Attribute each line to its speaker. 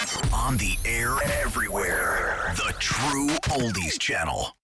Speaker 1: On the air everywhere. The True Oldies Channel.